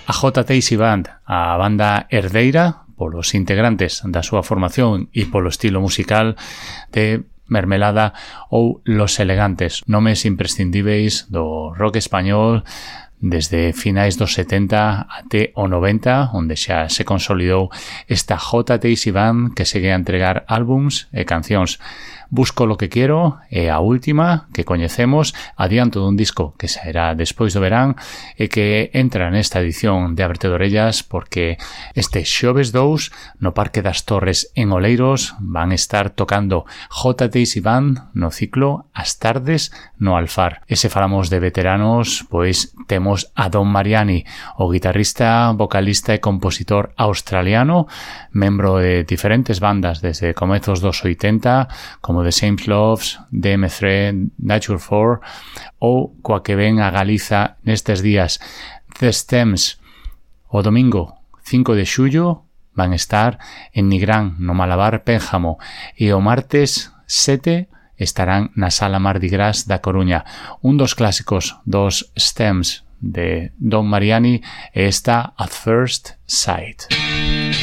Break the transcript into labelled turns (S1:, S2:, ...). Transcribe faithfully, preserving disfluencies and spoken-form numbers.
S1: A J T C Band, a banda herdeira polos integrantes da súa formación e polo estilo musical de Mermelada ou Los Elegantes, nomes imprescindíveis do rock español desde finais dos setenta até o noventa, onde xa se consolidou esta J T C Band que segue a entregar álbums e cancións. Busco lo que quiero é a última que coñecemos, adianto dun disco que sairá despois do verán e que entra nesta edición de Ábrete de Orellas porque este xoves dous no Parque das Torres en Oleiros van estar tocando J T C Band no ciclo As Tardes no Alfar. E se falamos de veteranos, pois temos a Don Mariani, o guitarrista, vocalista e compositor australiano, membro de diferentes bandas desde comezos dos oitenta, como The Same Loves, D M tres, Nature four, ou coa que ven a Galiza nestes días, The Stems. O domingo cinco de xullo van estar en Nigrán, no Malabar Pénjamo, e o martes sete estarán na Sala Mardi Gras da Coruña. Un dos clásicos dos Stems de Don Mariani é esta At First Sight.